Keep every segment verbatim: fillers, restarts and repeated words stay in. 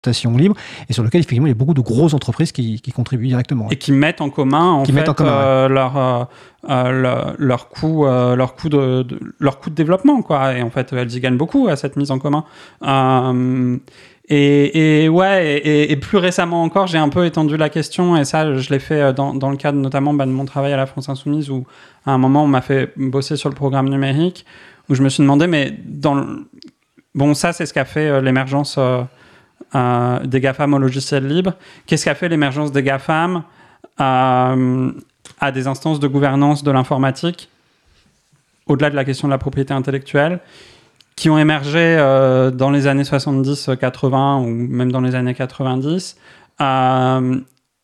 libre et sur lequel effectivement il y a beaucoup de grosses entreprises qui, qui contribuent directement. Et qui mettent en commun en qui fait en commun, euh, ouais. leur, euh, euh, leur leur coût euh, leur coût de, de leur coût de développement quoi. Et en fait elles y gagnent beaucoup à cette mise en commun. Euh, et, et ouais et, et plus récemment encore j'ai un peu étendu la question et ça je l'ai fait dans dans le cadre notamment bah, de mon travail à la France Insoumise où à un moment on m'a fait bosser sur le programme numérique où je me suis demandé mais dans le... bon ça c'est ce qu'a fait euh, l'émergence euh, Euh, des GAFAM au logiciel libre. Qu'est-ce qu'a fait l'émergence des GAFAM euh, à des instances de gouvernance de l'informatique, au-delà de la question de la propriété intellectuelle, qui ont émergé euh, dans les années soixante-dix quatre-vingts ou même dans les années quatre-vingt-dix euh,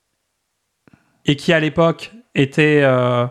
et qui à l'époque étaient euh,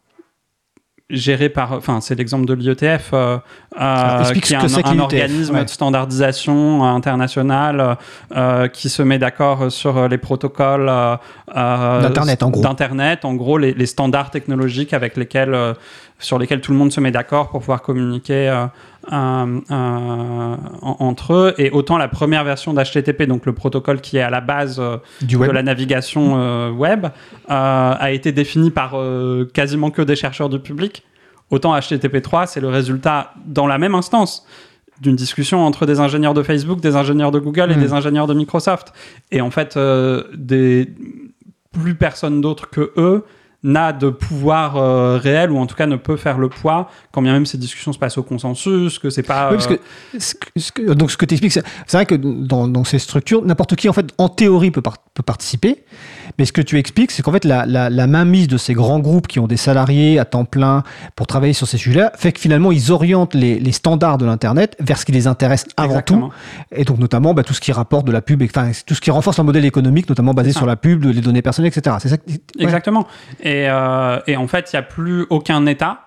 géré par, enfin c'est l'exemple de l'I E T F, euh, euh, qui est un, est un organisme ouais. de standardisation international euh, qui se met d'accord sur les protocoles euh, d'Internet en gros. D'Internet, en gros les, les standards technologiques avec lesquels, euh, sur lesquels tout le monde se met d'accord pour pouvoir communiquer euh, euh, euh, entre eux. Et autant la première version d'H T T P, donc le protocole qui est à la base euh, du de web. la navigation euh, web, euh, a été défini par euh, quasiment que des chercheurs du public. Autant H T T P trois, c'est le résultat, dans la même instance, d'une discussion entre des ingénieurs de Facebook, des ingénieurs de Google et mmh. des ingénieurs de Microsoft. Et en fait, euh, des... plus personne d'autre que eux n'a de pouvoir euh, réel, ou en tout cas ne peut faire le poids, quand bien même ces discussions se passent au consensus, que c'est pas... Euh... Oui, parce que, ce que, ce que, donc ce que tu expliques, c'est, c'est vrai que dans, dans ces structures, n'importe qui, en fait, en théorie, peut, par, peut participer, mais ce que tu expliques, c'est qu'en fait, la, la, la mainmise de ces grands groupes qui ont des salariés à temps plein pour travailler sur ces sujets-là, fait que finalement, ils orientent les, les standards de l'Internet vers ce qui les intéresse avant Exactement. tout, et donc notamment bah, tout ce qui rapporte de la pub, enfin tout ce qui renforce un modèle économique, notamment basé sur la pub, les données personnelles, et cetera. C'est ça que... ouais. Exactement. Et, euh, et en fait, il n'y a plus aucun État,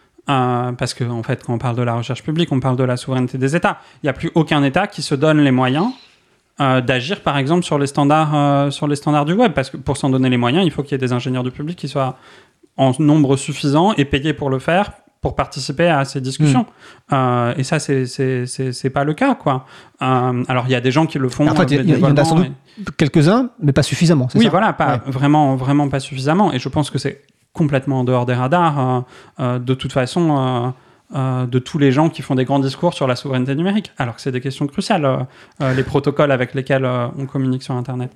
euh, parce qu'en en fait, quand on parle de la recherche publique, on parle de la souveraineté des États. Il n'y a plus aucun État qui se donne les moyens euh, d'agir, par exemple, sur les standards, euh, sur les standards du web. Parce que pour s'en donner les moyens, il faut qu'il y ait des ingénieurs du public qui soient en nombre suffisant et payés pour le faire, pour participer à ces discussions. Mmh. Euh, et ça, c'est, c'est, c'est, c'est pas le cas, quoi. Euh, alors, il y a des gens qui le font. En fait, il y, y en a sans doute et... quelques-uns, mais pas suffisamment, c'est oui, ça? voilà, pas, ouais. vraiment, vraiment pas suffisamment. Et je pense que c'est complètement en dehors des radars, euh, euh, de toute façon, euh, euh, de tous les gens qui font des grands discours sur la souveraineté numérique, alors que c'est des questions cruciales, euh, euh, les protocoles avec lesquels euh, on communique sur Internet.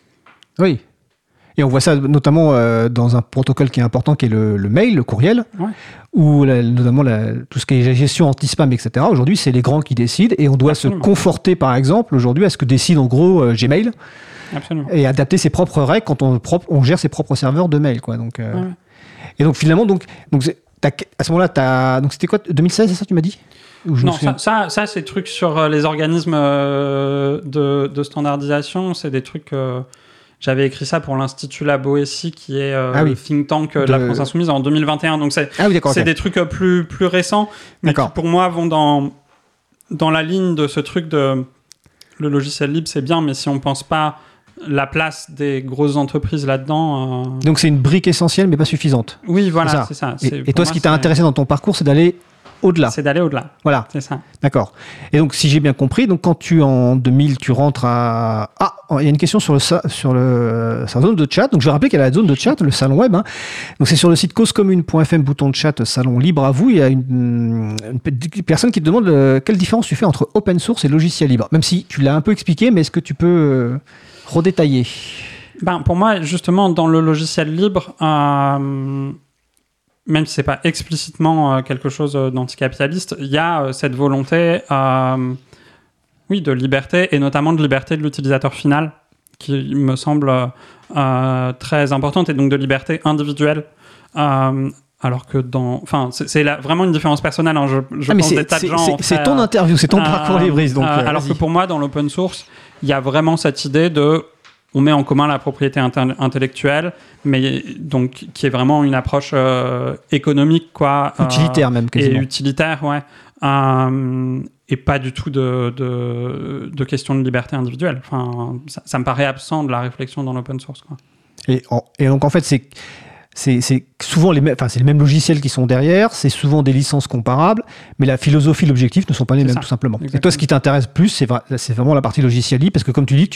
Oui. Et on voit ça notamment euh, dans un protocole qui est important, qui est le, le mail, le courriel, ouais. où la, notamment la, tout ce qui est gestion anti-spam, et cetera. Aujourd'hui, c'est les grands qui décident, et on doit Absolument. se conforter, par exemple, aujourd'hui, à ce que décide en gros euh, Gmail, Absolument. et adapter ses propres règles quand on, on gère ses propres serveurs de mail, quoi. Donc, euh, ouais. Et donc finalement, donc, donc c'est, à ce moment-là, t'as, donc c'était quoi, deux mille seize, c'est ça que tu m'as dit? Non, ça, ça, ça, c'est des trucs sur les organismes euh, de, de standardisation, c'est des trucs... Euh, J'avais écrit ça pour l'Institut La Boétie, qui est euh, ah oui. le think tank de, de la France Insoumise en deux mille vingt et un. Donc c'est, ah oui, c'est okay. des trucs plus, plus récents, mais d'accord. qui pour moi vont dans, dans la ligne de ce truc de le logiciel libre, c'est bien, mais si on ne pense pas la place des grosses entreprises là-dedans... Euh... Donc c'est une brique essentielle, mais pas suffisante. Oui, voilà, c'est ça. C'est ça. Et, c'est, et toi, ce qui t'a c'est... intéressé dans ton parcours, c'est d'aller au-delà. C'est d'aller au-delà. Voilà. C'est ça. D'accord. Et donc, si j'ai bien compris, donc quand tu, en deux mille, tu rentres à... Ah, il y a une question sur, le, sur, le, sur la zone de chat. Donc, je rappelle qu'il y a la zone de chat, le salon web. Hein. Donc, c'est sur le site causecommune point f m, bouton de chat, salon libre à vous. Il y a une, une personne qui te demande euh, quelle différence tu fais entre open source et logiciel libre. Même si tu l'as un peu expliqué, mais est-ce que tu peux euh, redétailler? Ben, pour moi, justement, dans le logiciel libre... Euh... même si c'est pas explicitement euh, quelque chose d'anticapitaliste, il y a euh, cette volonté, euh, oui, de liberté, et notamment de liberté de l'utilisateur final, qui me semble euh, très importante, et donc de liberté individuelle. Euh, alors que dans... Enfin, c'est, c'est la, vraiment une différence personnelle. Hein, je je ah, pense c'est, des tas c'est, de gens... C'est, fait, c'est ton interview, c'est ton euh, parcours libriste. Donc, euh, euh, alors vas-y. que pour moi, dans l'open source, il y a vraiment cette idée de... On met en commun la propriété inter- intellectuelle, mais donc qui est vraiment une approche euh, économique, quoi. Utilitaire euh, même, quasiment. Et utilitaire, ouais. Euh, et pas du tout de, de, de question de liberté individuelle. Enfin, ça, ça me paraît absent de la réflexion dans l'open source, quoi. Et, en, et donc, en fait, c'est... c'est, c'est souvent les mêmes, enfin, c'est les mêmes logiciels qui sont derrière, c'est souvent des licences comparables, mais la philosophie, l'objectif ne sont pas les C'est mêmes ça. tout simplement. Exactement. Et toi, ce qui t'intéresse plus, c'est, vra- c'est vraiment la partie logiciel libre, parce que comme tu dis, tu